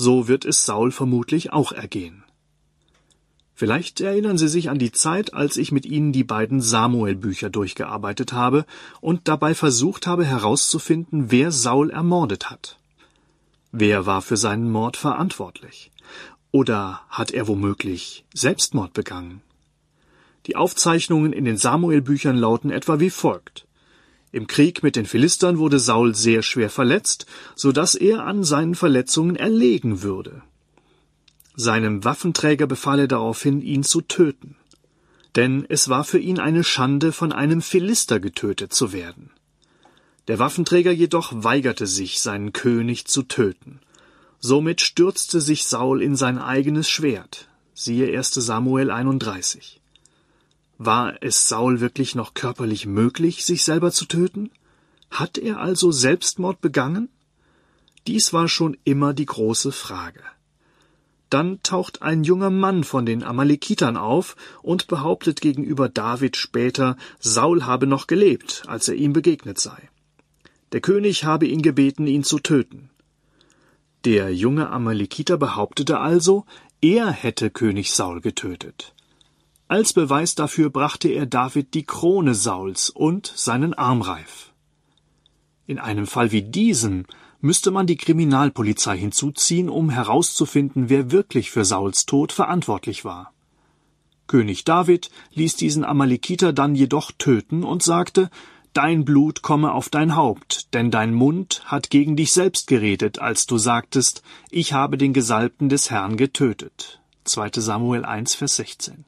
So wird es Saul vermutlich auch ergehen. Vielleicht erinnern Sie sich an die Zeit, als ich mit Ihnen die beiden Samuel-Bücher durchgearbeitet habe und dabei versucht habe herauszufinden, wer Saul ermordet hat. Wer war für seinen Mord verantwortlich? Oder hat er womöglich Selbstmord begangen? Die Aufzeichnungen in den Samuel-Büchern lauten etwa wie folgt. Im Krieg mit den Philistern wurde Saul sehr schwer verletzt, so dass er an seinen Verletzungen erlegen würde. Seinem Waffenträger befahl er daraufhin, ihn zu töten. Denn es war für ihn eine Schande, von einem Philister getötet zu werden. Der Waffenträger jedoch weigerte sich, seinen König zu töten. Somit stürzte sich Saul in sein eigenes Schwert. Siehe 1. Samuel 31. War es Saul wirklich noch körperlich möglich, sich selber zu töten? Hat er also Selbstmord begangen? Dies war schon immer die große Frage. Dann taucht ein junger Mann von den Amalekitern auf und behauptet gegenüber David später, Saul habe noch gelebt, als er ihm begegnet sei. Der König habe ihn gebeten, ihn zu töten. Der junge Amalekiter behauptete also, er hätte König Saul getötet. Als Beweis dafür brachte er David die Krone Sauls und seinen Armreif. In einem Fall wie diesem müsste man die Kriminalpolizei hinzuziehen, um herauszufinden, wer wirklich für Sauls Tod verantwortlich war. König David ließ diesen Amalekiter dann jedoch töten und sagte, »Dein Blut komme auf dein Haupt, denn dein Mund hat gegen dich selbst geredet, als du sagtest, ich habe den Gesalbten des Herrn getötet.« 2. Samuel 1, Vers 16.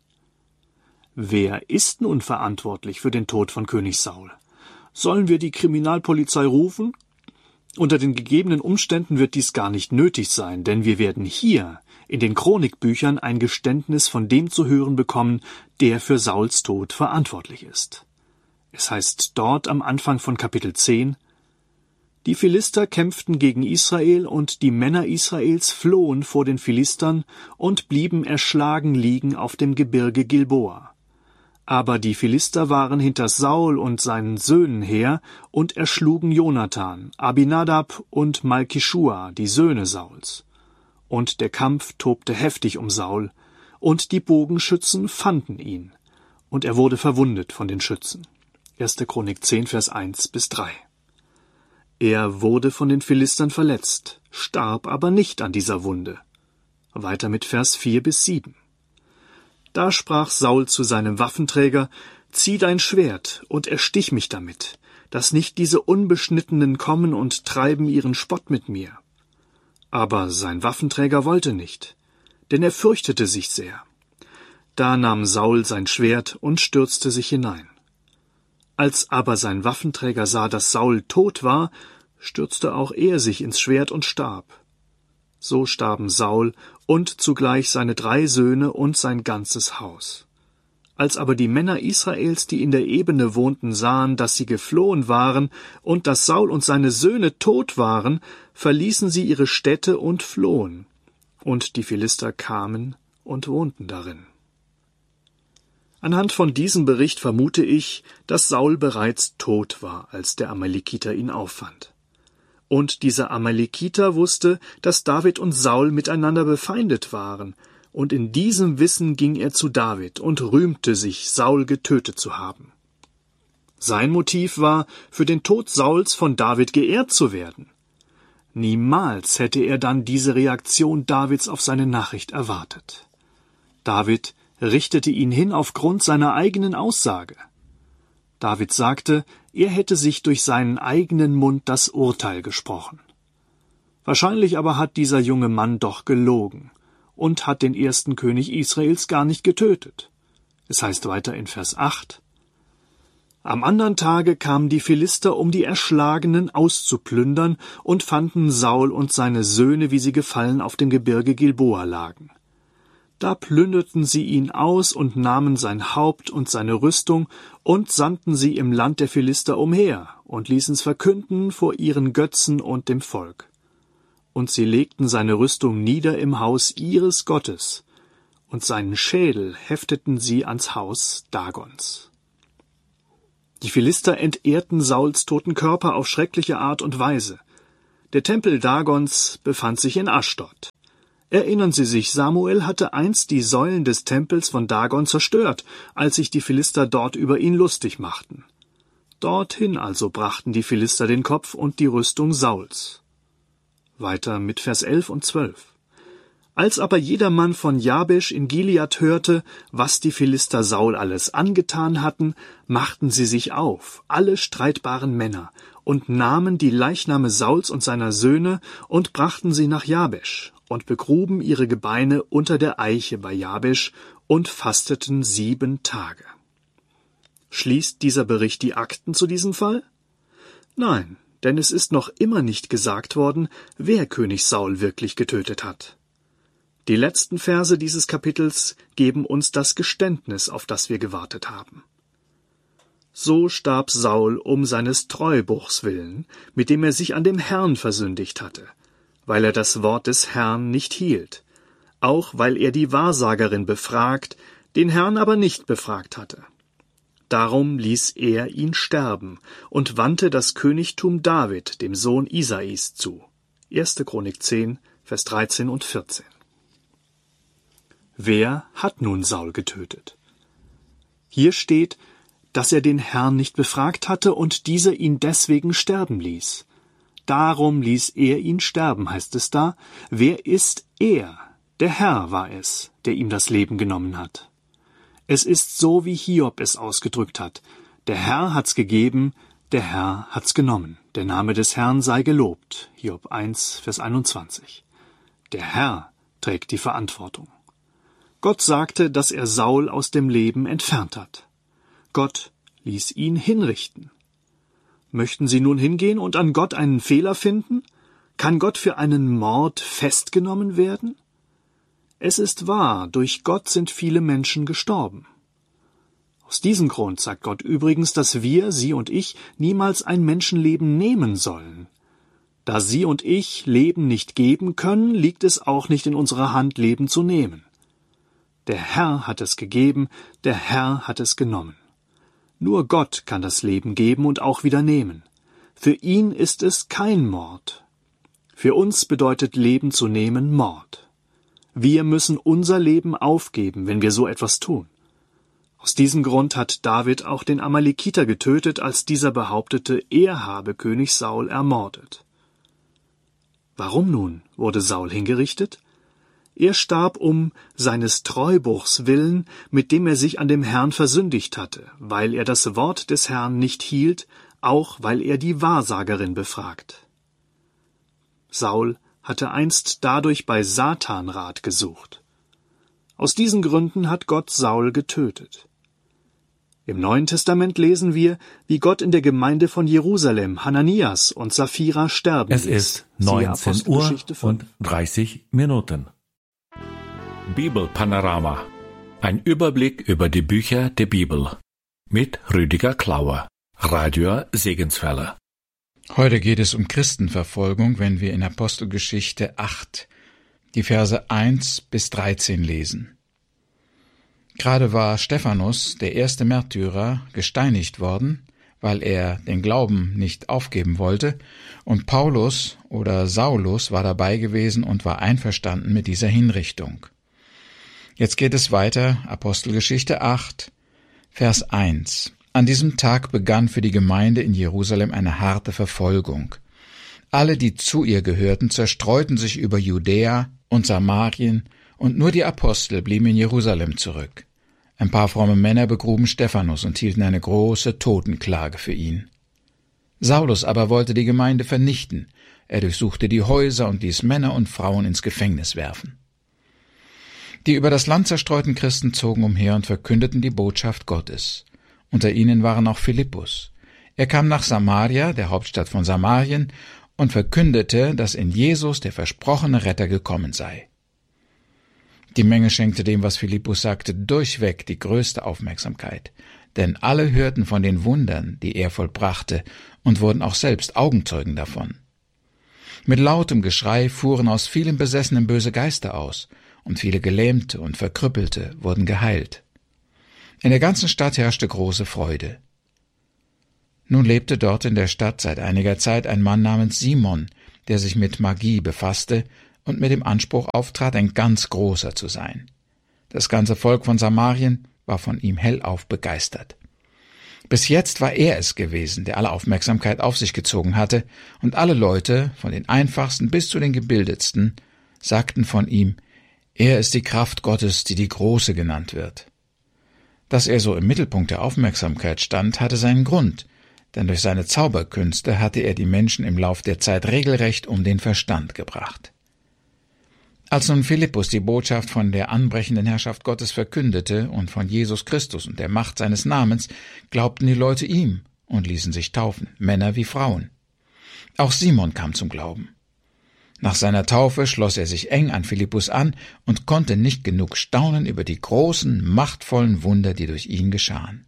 Wer ist nun verantwortlich für den Tod von König Saul? Sollen wir die Kriminalpolizei rufen? Unter den gegebenen Umständen wird dies gar nicht nötig sein, denn wir werden hier in den Chronikbüchern ein Geständnis von dem zu hören bekommen, der für Sauls Tod verantwortlich ist. Es heißt dort am Anfang von Kapitel 10, die Philister kämpften gegen Israel und die Männer Israels flohen vor den Philistern und blieben erschlagen liegen auf dem Gebirge Gilboa. Aber die Philister waren hinter Saul und seinen Söhnen her und erschlugen Jonathan, Abinadab und Malkischua, die Söhne Sauls. Und der Kampf tobte heftig um Saul, und die Bogenschützen fanden ihn, und er wurde verwundet von den Schützen. 1. Chronik 10, Vers 1 bis 3. Er wurde von den Philistern verletzt, starb aber nicht an dieser Wunde. Weiter mit Vers 4 bis 7. Da sprach Saul zu seinem Waffenträger, »Zieh dein Schwert und erstich mich damit, dass nicht diese Unbeschnittenen kommen und treiben ihren Spott mit mir.« Aber sein Waffenträger wollte nicht, denn er fürchtete sich sehr. Da nahm Saul sein Schwert und stürzte sich hinein. Als aber sein Waffenträger sah, dass Saul tot war, stürzte auch er sich ins Schwert und starb. So starben Saul und zugleich seine 3 Söhne und sein ganzes Haus. Als aber die Männer Israels, die in der Ebene wohnten, sahen, dass sie geflohen waren und dass Saul und seine Söhne tot waren, verließen sie ihre Städte und flohen. Und die Philister kamen und wohnten darin. Anhand von diesem Bericht vermute ich, dass Saul bereits tot war, als der Amalekiter ihn auffand. Und dieser Amalekiter wusste, dass David und Saul miteinander befeindet waren, und in diesem Wissen ging er zu David und rühmte sich, Saul getötet zu haben. Sein Motiv war, für den Tod Sauls von David geehrt zu werden. Niemals hätte er dann diese Reaktion Davids auf seine Nachricht erwartet. David richtete ihn hin aufgrund seiner eigenen Aussage. David sagte, er hätte sich durch seinen eigenen Mund das Urteil gesprochen. Wahrscheinlich aber hat dieser junge Mann doch gelogen und hat den ersten König Israels gar nicht getötet. Es heißt weiter in Vers 8, Am andern Tage kamen die Philister, um die Erschlagenen auszuplündern, und fanden Saul und seine Söhne, wie sie gefallen, auf dem Gebirge Gilboa lagen. Da plünderten sie ihn aus und nahmen sein Haupt und seine Rüstung und sandten sie im Land der Philister umher und ließen's verkünden vor ihren Götzen und dem Volk. Und sie legten seine Rüstung nieder im Haus ihres Gottes, und seinen Schädel hefteten sie ans Haus Dagons. Die Philister entehrten Sauls toten Körper auf schreckliche Art und Weise. Der Tempel Dagons befand sich in Aschdod. Erinnern Sie sich, Samuel hatte einst die Säulen des Tempels von Dagon zerstört, als sich die Philister dort über ihn lustig machten. Dorthin also brachten die Philister den Kopf und die Rüstung Sauls. Weiter mit Vers 11 und 12. Als aber jedermann von Jabesch in Gilead hörte, was die Philister Saul alles angetan hatten, machten sie sich auf, alle streitbaren Männer, und nahmen die Leichname Sauls und seiner Söhne und brachten sie nach Jabesch und begruben ihre Gebeine unter der Eiche bei Jabesch und fasteten 7 Tage. Schließt dieser Bericht die Akten zu diesem Fall? Nein, denn es ist noch immer nicht gesagt worden, wer König Saul wirklich getötet hat. Die letzten Verse dieses Kapitels geben uns das Geständnis, auf das wir gewartet haben. So starb Saul um seines Treubuchs willen, mit dem er sich an dem Herrn versündigt hatte, weil er das Wort des Herrn nicht hielt, auch weil er die Wahrsagerin befragt, den Herrn aber nicht befragt hatte. Darum ließ er ihn sterben und wandte das Königtum David, dem Sohn Isais, zu. 1. Chronik 10, Vers 13 und 14. Wer hat nun Saul getötet? Hier steht, dass er den Herrn nicht befragt hatte und dieser ihn deswegen sterben ließ. Darum ließ er ihn sterben, heißt es da. Wer ist er? Der Herr war es, der ihm das Leben genommen hat. Es ist so, wie Hiob es ausgedrückt hat. Der Herr hat's gegeben, der Herr hat's genommen. Der Name des Herrn sei gelobt. Hiob 1, Vers 21. Der Herr trägt die Verantwortung. Gott sagte, dass er Saul aus dem Leben entfernt hat. Gott ließ ihn hinrichten. Möchten Sie nun hingehen und an Gott einen Fehler finden? Kann Gott für einen Mord festgenommen werden? Es ist wahr, durch Gott sind viele Menschen gestorben. Aus diesem Grund sagt Gott übrigens, dass wir, Sie und ich, niemals ein Menschenleben nehmen sollen. Da Sie und ich Leben nicht geben können, liegt es auch nicht in unserer Hand, Leben zu nehmen. Der Herr hat es gegeben, der Herr hat es genommen. Nur Gott kann das Leben geben und auch wieder nehmen. Für ihn ist es kein Mord. Für uns bedeutet Leben zu nehmen Mord. Wir müssen unser Leben aufgeben, wenn wir so etwas tun. Aus diesem Grund hat David auch den Amalekiter getötet, als dieser behauptete, er habe König Saul ermordet. Warum nun wurde Saul hingerichtet? Er starb um seines Treubuchs willen, mit dem er sich an dem Herrn versündigt hatte, weil er das Wort des Herrn nicht hielt, auch weil er die Wahrsagerin befragt. Saul hatte einst dadurch bei Satan Rat gesucht. Aus diesen Gründen hat Gott Saul getötet. Im Neuen Testament lesen wir, wie Gott in der Gemeinde von Jerusalem Hananias und Sapphira sterben ließ. Es ist 19 Uhr und 30 Minuten. Bibelpanorama. Ein Überblick über die Bücher der Bibel. Mit Rüdiger Klauer. Radio Segenswelle. Heute geht es um Christenverfolgung, wenn wir in Apostelgeschichte 8 die Verse 1 bis 13 lesen. Gerade war Stephanus, der erste Märtyrer, gesteinigt worden, weil er den Glauben nicht aufgeben wollte, und Paulus oder Saulus war dabei gewesen und war einverstanden mit dieser Hinrichtung. Jetzt geht es weiter, Apostelgeschichte 8, Vers 1. An diesem Tag begann für die Gemeinde in Jerusalem eine harte Verfolgung. Alle, die zu ihr gehörten, zerstreuten sich über Judäa und Samarien, und nur die Apostel blieben in Jerusalem zurück. Ein paar fromme Männer begruben Stephanus und hielten eine große Totenklage für ihn. Saulus aber wollte die Gemeinde vernichten. Er durchsuchte die Häuser und ließ Männer und Frauen ins Gefängnis werfen. Die über das Land zerstreuten Christen zogen umher und verkündeten die Botschaft Gottes. Unter ihnen waren auch Philippus. Er kam nach Samaria, der Hauptstadt von Samarien, und verkündete, dass in Jesus der versprochene Retter gekommen sei. Die Menge schenkte dem, was Philippus sagte, durchweg die größte Aufmerksamkeit, denn alle hörten von den Wundern, die er vollbrachte, und wurden auch selbst Augenzeugen davon. Mit lautem Geschrei fuhren aus vielen Besessenen böse Geister aus, und viele Gelähmte und Verkrüppelte wurden geheilt. In der ganzen Stadt herrschte große Freude. Nun lebte dort in der Stadt seit einiger Zeit ein Mann namens Simon, der sich mit Magie befasste und mit dem Anspruch auftrat, ein ganz Großer zu sein. Das ganze Volk von Samarien war von ihm hellauf begeistert. Bis jetzt war er es gewesen, der alle Aufmerksamkeit auf sich gezogen hatte, und alle Leute, von den einfachsten bis zu den gebildetsten, sagten von ihm, er ist die Kraft Gottes, die Große genannt wird. Dass er so im Mittelpunkt der Aufmerksamkeit stand, hatte seinen Grund, denn durch seine Zauberkünste hatte er die Menschen im Lauf der Zeit regelrecht um den Verstand gebracht. Als nun Philippus die Botschaft von der anbrechenden Herrschaft Gottes verkündete und von Jesus Christus und der Macht seines Namens, glaubten die Leute ihm und ließen sich taufen, Männer wie Frauen. Auch Simon kam zum Glauben. Nach seiner Taufe schloss er sich eng an Philippus an und konnte nicht genug staunen über die großen, machtvollen Wunder, die durch ihn geschahen.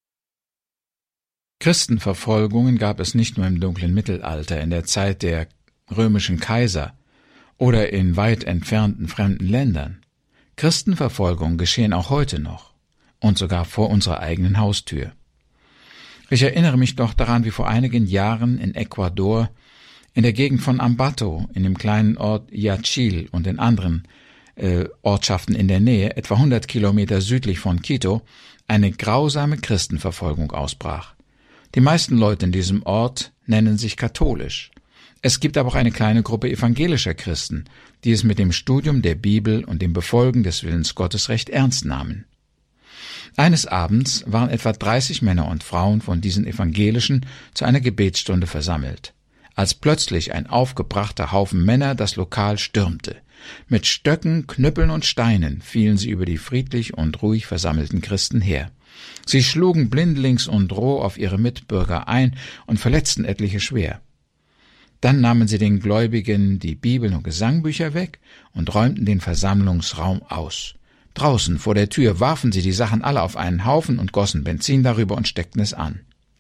Christenverfolgungen gab es nicht nur im dunklen Mittelalter, in der Zeit der römischen Kaiser oder in weit entfernten fremden Ländern. Christenverfolgungen geschehen auch heute noch und sogar vor unserer eigenen Haustür. Ich erinnere mich noch daran, wie vor einigen Jahren in Ecuador, in der Gegend von Ambato, in dem kleinen Ort Yachil und in anderen Ortschaften in der Nähe, etwa 100 Kilometer südlich von Quito, eine grausame Christenverfolgung ausbrach. Die meisten Leute in diesem Ort nennen sich katholisch. Es gibt aber auch eine kleine Gruppe evangelischer Christen, die es mit dem Studium der Bibel und dem Befolgen des Willens Gottes recht ernst nahmen. Eines Abends waren etwa 30 Männer und Frauen von diesen Evangelischen zu einer Gebetsstunde versammelt, als plötzlich ein aufgebrachter Haufen Männer das Lokal stürmte. Mit Stöcken, Knüppeln und Steinen fielen sie über die friedlich und ruhig versammelten Christen her. Sie schlugen blindlings und roh auf ihre Mitbürger ein und verletzten etliche schwer. Dann nahmen sie den Gläubigen die Bibeln und Gesangbücher weg und räumten den Versammlungsraum aus. Draußen vor der Tür warfen sie die Sachen alle auf einen Haufen und gossen Benzin darüber und steckten es an.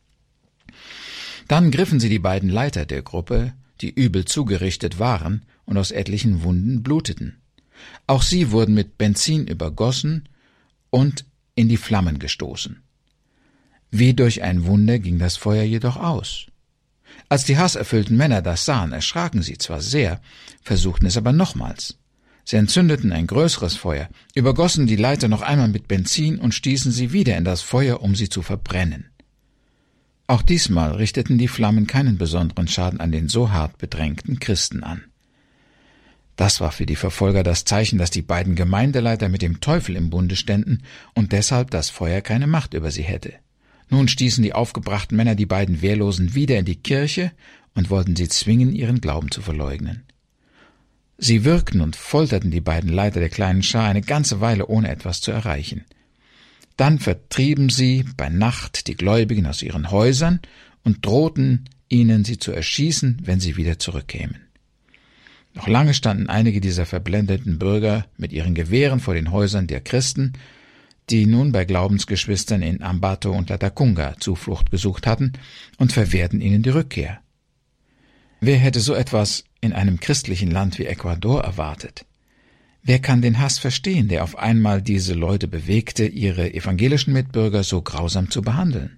Dann griffen sie die beiden Leiter der Gruppe, die übel zugerichtet waren und aus etlichen Wunden bluteten. Auch sie wurden mit Benzin übergossen und in die Flammen gestoßen. Wie durch ein Wunder ging das Feuer jedoch aus. Als die hasserfüllten Männer das sahen, erschraken sie zwar sehr, versuchten es aber nochmals. Sie entzündeten ein größeres Feuer, übergossen die Leiter noch einmal mit Benzin und stießen sie wieder in das Feuer, um sie zu verbrennen. Auch diesmal richteten die Flammen keinen besonderen Schaden an den so hart bedrängten Christen an. Das war für die Verfolger das Zeichen, dass die beiden Gemeindeleiter mit dem Teufel im Bunde ständen und deshalb das Feuer keine Macht über sie hätte. Nun stießen die aufgebrachten Männer die beiden Wehrlosen wieder in die Kirche und wollten sie zwingen, ihren Glauben zu verleugnen. Sie würgten und folterten die beiden Leiter der kleinen Schar eine ganze Weile, ohne etwas zu erreichen. Dann vertrieben sie bei Nacht die Gläubigen aus ihren Häusern und drohten ihnen, sie zu erschießen, wenn sie wieder zurückkämen. Noch lange standen einige dieser verblendeten Bürger mit ihren Gewehren vor den Häusern der Christen, die nun bei Glaubensgeschwistern in Ambato und Latacunga Zuflucht gesucht hatten, und verwehrten ihnen die Rückkehr. Wer hätte so etwas in einem christlichen Land wie Ecuador erwartet? Wer kann den Hass verstehen, der auf einmal diese Leute bewegte, ihre evangelischen Mitbürger so grausam zu behandeln?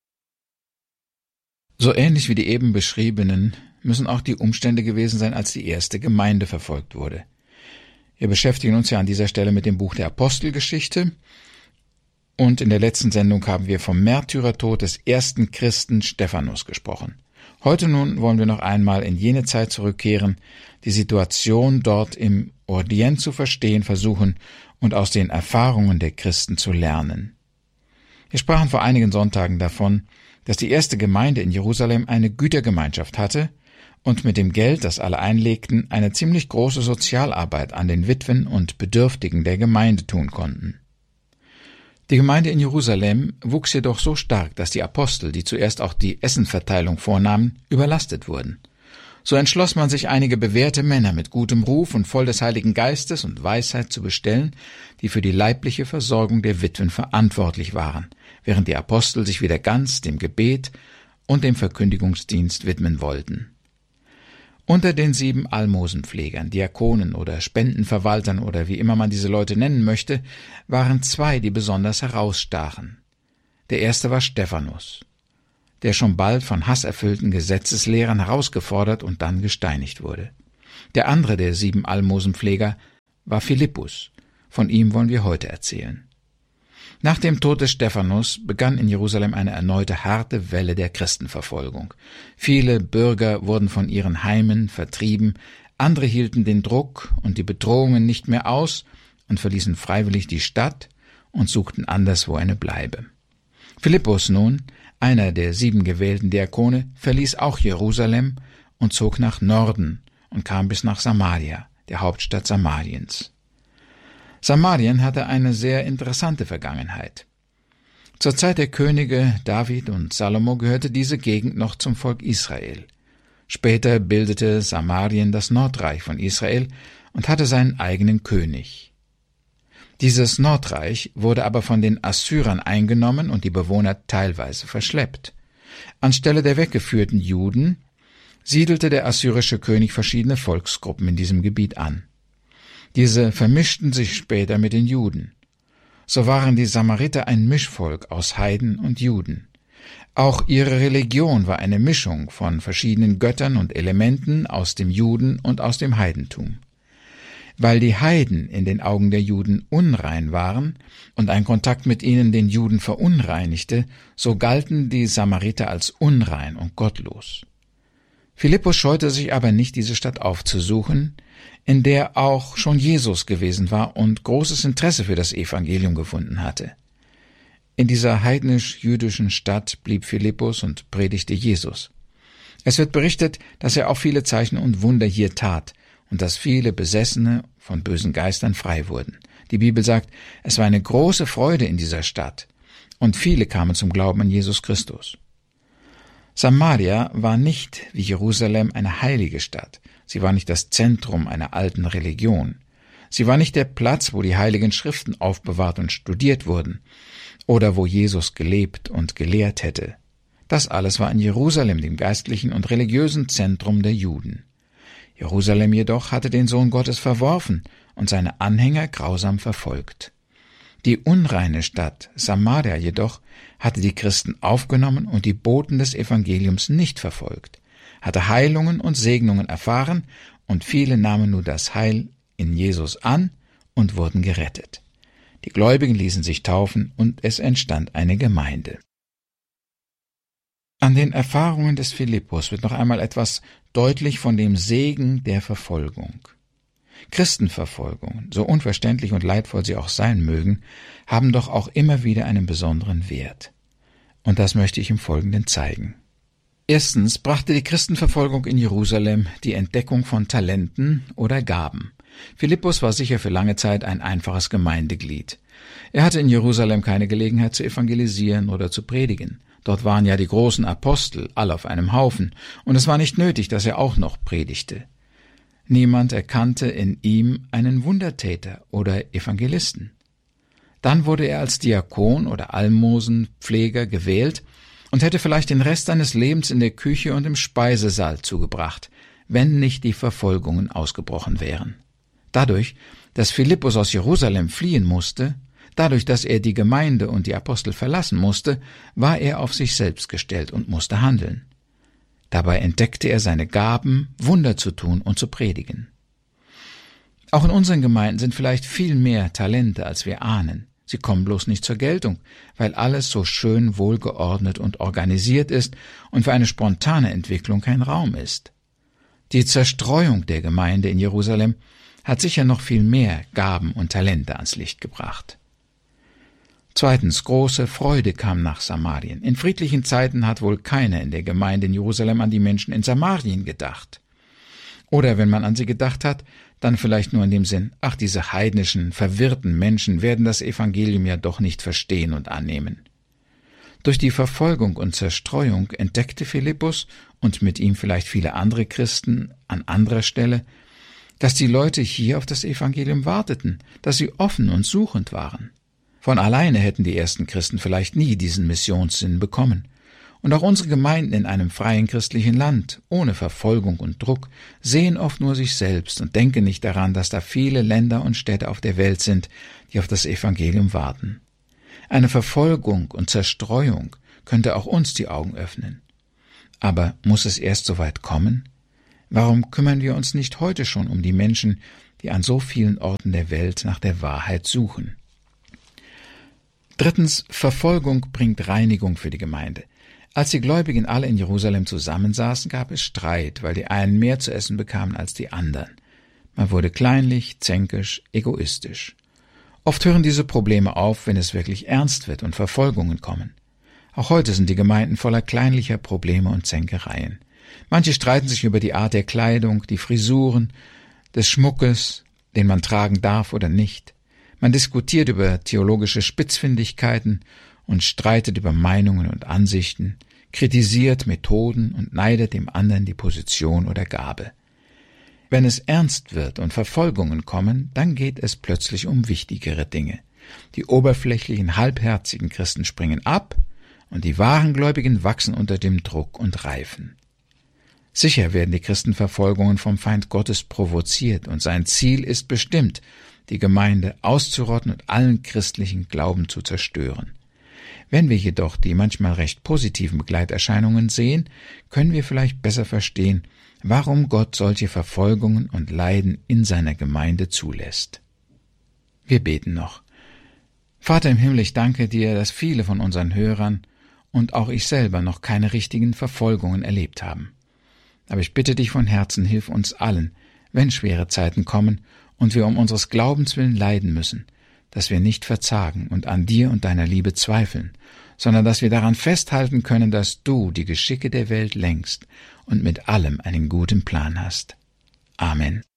So ähnlich wie die eben beschriebenen müssen auch die Umstände gewesen sein, als die erste Gemeinde verfolgt wurde. Wir beschäftigen uns ja an dieser Stelle mit dem Buch der Apostelgeschichte, und in der letzten Sendung haben wir vom Märtyrertod des ersten Christen Stephanus gesprochen. Heute nun wollen wir noch einmal in jene Zeit zurückkehren, die Situation dort im Orient zu verstehen versuchen und aus den Erfahrungen der Christen zu lernen. Wir sprachen vor einigen Sonntagen davon, dass die erste Gemeinde in Jerusalem eine Gütergemeinschaft hatte und mit dem Geld, das alle einlegten, eine ziemlich große Sozialarbeit an den Witwen und Bedürftigen der Gemeinde tun konnten. Die Gemeinde in Jerusalem wuchs jedoch so stark, dass die Apostel, die zuerst auch die Essenverteilung vornahmen, überlastet wurden. So entschloss man sich, einige bewährte Männer mit gutem Ruf und voll des Heiligen Geistes und Weisheit zu bestellen, die für die leibliche Versorgung der Witwen verantwortlich waren, während die Apostel sich wieder ganz dem Gebet und dem Verkündigungsdienst widmen wollten. Unter den 7 Almosenpflegern, Diakonen oder Spendenverwaltern oder wie immer man diese Leute nennen möchte, waren 2, die besonders herausstachen. Der erste war Stephanus, der schon bald von hasserfüllten Gesetzeslehrern herausgefordert und dann gesteinigt wurde. Der andere der 7 Almosenpfleger war Philippus. Von ihm wollen wir heute erzählen. Nach dem Tod des Stephanus begann in Jerusalem eine erneute harte Welle der Christenverfolgung. Viele Bürger wurden von ihren Heimen vertrieben, andere hielten den Druck und die Bedrohungen nicht mehr aus und verließen freiwillig die Stadt und suchten anderswo eine Bleibe. Philippus nun, einer der 7 gewählten Diakone, verließ auch Jerusalem und zog nach Norden und kam bis nach Samaria, der Hauptstadt Samariens. Samarien hatte eine sehr interessante Vergangenheit. Zur Zeit der Könige David und Salomo gehörte diese Gegend noch zum Volk Israel. Später bildete Samarien das Nordreich von Israel und hatte seinen eigenen König. Dieses Nordreich wurde aber von den Assyrern eingenommen und die Bewohner teilweise verschleppt. Anstelle der weggeführten Juden siedelte der assyrische König verschiedene Volksgruppen in diesem Gebiet an. Diese vermischten sich später mit den Juden. So waren die Samariter ein Mischvolk aus Heiden und Juden. Auch ihre Religion war eine Mischung von verschiedenen Göttern und Elementen aus dem Juden und aus dem Heidentum. Weil die Heiden in den Augen der Juden unrein waren und ein Kontakt mit ihnen den Juden verunreinigte, so galten die Samariter als unrein und gottlos. Philippus scheute sich aber nicht, diese Stadt aufzusuchen, in der auch schon Jesus gewesen war und großes Interesse für das Evangelium gefunden hatte. In dieser heidnisch-jüdischen Stadt blieb Philippus und predigte Jesus. Es wird berichtet, dass er auch viele Zeichen und Wunder hier tat und dass viele Besessene von bösen Geistern frei wurden. Die Bibel sagt, es war eine große Freude in dieser Stadt und viele kamen zum Glauben an Jesus Christus. Samaria war nicht wie Jerusalem eine heilige Stadt. Sie war nicht das Zentrum einer alten Religion. Sie war nicht der Platz, wo die heiligen Schriften aufbewahrt und studiert wurden oder wo Jesus gelebt und gelehrt hätte. Das alles war in Jerusalem, dem geistlichen und religiösen Zentrum der Juden. Jerusalem jedoch hatte den Sohn Gottes verworfen und seine Anhänger grausam verfolgt. Die unreine Stadt Samaria jedoch hatte die Christen aufgenommen und die Boten des Evangeliums nicht verfolgt, hatte Heilungen und Segnungen erfahren und viele nahmen nur das Heil in Jesus an und wurden gerettet. Die Gläubigen ließen sich taufen und es entstand eine Gemeinde. An den Erfahrungen des Philippus wird noch einmal etwas deutlich von dem Segen der Verfolgung. Christenverfolgungen, so unverständlich und leidvoll sie auch sein mögen, haben doch auch immer wieder einen besonderen Wert. Und das möchte ich im Folgenden zeigen. Erstens brachte die Christenverfolgung in Jerusalem die Entdeckung von Talenten oder Gaben. Philippus war sicher für lange Zeit ein einfaches Gemeindeglied. Er hatte in Jerusalem keine Gelegenheit zu evangelisieren oder zu predigen. Dort waren ja die großen Apostel, alle auf einem Haufen, und es war nicht nötig, dass er auch noch predigte. Niemand erkannte in ihm einen Wundertäter oder Evangelisten. Dann wurde er als Diakon oder Almosenpfleger gewählt und hätte vielleicht den Rest seines Lebens in der Küche und im Speisesaal zugebracht, wenn nicht die Verfolgungen ausgebrochen wären. Dadurch, dass Philippus aus Jerusalem fliehen musste, dadurch, dass er die Gemeinde und die Apostel verlassen musste, war er auf sich selbst gestellt und musste handeln. Dabei entdeckte er seine Gaben, Wunder zu tun und zu predigen. Auch in unseren Gemeinden sind vielleicht viel mehr Talente, als wir ahnen. Sie kommen bloß nicht zur Geltung, weil alles so schön wohlgeordnet und organisiert ist und für eine spontane Entwicklung kein Raum ist. Die Zerstreuung der Gemeinde in Jerusalem hat sicher noch viel mehr Gaben und Talente ans Licht gebracht. Zweitens, große Freude kam nach Samarien. In friedlichen Zeiten hat wohl keiner in der Gemeinde in Jerusalem an die Menschen in Samarien gedacht. Oder wenn man an sie gedacht hat, dann vielleicht nur in dem Sinn, ach, diese heidnischen, verwirrten Menschen werden das Evangelium ja doch nicht verstehen und annehmen. Durch die Verfolgung und Zerstreuung entdeckte Philippus und mit ihm vielleicht viele andere Christen an anderer Stelle, dass die Leute hier auf das Evangelium warteten, dass sie offen und suchend waren. Von alleine hätten die ersten Christen vielleicht nie diesen Missionssinn bekommen. Und auch unsere Gemeinden in einem freien christlichen Land, ohne Verfolgung und Druck, sehen oft nur sich selbst und denken nicht daran, dass da viele Länder und Städte auf der Welt sind, die auf das Evangelium warten. Eine Verfolgung und Zerstreuung könnte auch uns die Augen öffnen. Aber muss es erst so weit kommen? Warum kümmern wir uns nicht heute schon um die Menschen, die an so vielen Orten der Welt nach der Wahrheit suchen? 3. Verfolgung bringt Reinigung für die Gemeinde. Als die Gläubigen alle in Jerusalem zusammensaßen, gab es Streit, weil die einen mehr zu essen bekamen als die anderen. Man wurde kleinlich, zänkisch, egoistisch. Oft hören diese Probleme auf, wenn es wirklich ernst wird und Verfolgungen kommen. Auch heute sind die Gemeinden voller kleinlicher Probleme und Zänkereien. Manche streiten sich über die Art der Kleidung, die Frisuren, des Schmuckes, den man tragen darf oder nicht. Man diskutiert über theologische Spitzfindigkeiten und streitet über Meinungen und Ansichten, kritisiert Methoden und neidet dem anderen die Position oder Gabe. Wenn es ernst wird und Verfolgungen kommen, dann geht es plötzlich um wichtigere Dinge. Die oberflächlichen, halbherzigen Christen springen ab und die wahren Gläubigen wachsen unter dem Druck und reifen. Sicher werden die Christenverfolgungen vom Feind Gottes provoziert und sein Ziel ist bestimmt, die Gemeinde auszurotten und allen christlichen Glauben zu zerstören. Wenn wir jedoch die manchmal recht positiven Begleiterscheinungen sehen, können wir vielleicht besser verstehen, warum Gott solche Verfolgungen und Leiden in seiner Gemeinde zulässt. Wir beten noch. Vater im Himmel, ich danke dir, dass viele von unseren Hörern und auch ich selber noch keine richtigen Verfolgungen erlebt haben. Aber ich bitte dich von Herzen, hilf uns allen, wenn schwere Zeiten kommen und wir um unseres Glaubens willen leiden müssen, dass wir nicht verzagen und an dir und deiner Liebe zweifeln, sondern dass wir daran festhalten können, dass du die Geschicke der Welt lenkst und mit allem einen guten Plan hast. Amen.